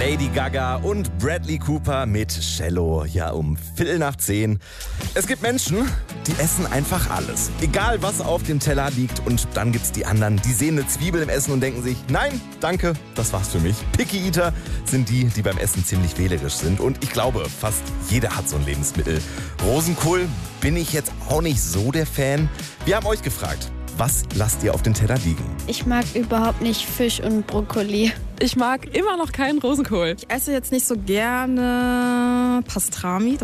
Lady Gaga und Bradley Cooper mit Cello, ja um 9:15. Es gibt Menschen, die essen einfach alles. Egal was auf dem Teller liegt, und dann gibt's die anderen, die sehen eine Zwiebel im Essen und denken sich, nein, danke, das war's für mich. Picky Eater sind die, die beim Essen ziemlich wählerisch sind, und ich glaube, fast jeder hat so ein Lebensmittel. Rosenkohl bin ich jetzt auch nicht so der Fan. Wir haben euch gefragt, was lasst ihr auf den Teller liegen? Ich mag überhaupt nicht Fisch und Brokkoli. Ich mag immer noch keinen Rosenkohl. Ich esse jetzt nicht so gerne Pastrami.